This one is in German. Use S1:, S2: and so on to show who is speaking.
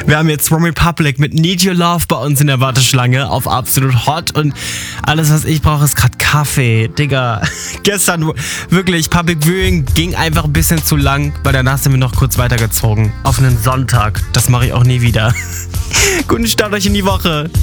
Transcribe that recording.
S1: Wir haben jetzt One Republic mit Need Your Love bei uns in der Warteschlange auf Absolut Hot und alles, was ich brauche, ist gerade Kaffee. Digga, gestern wirklich, Public Viewing ging einfach ein bisschen zu lang, weil danach sind wir noch kurz weitergezogen. Auf einen Sonntag. Das mache ich auch nie wieder. Guten Start euch in die Woche.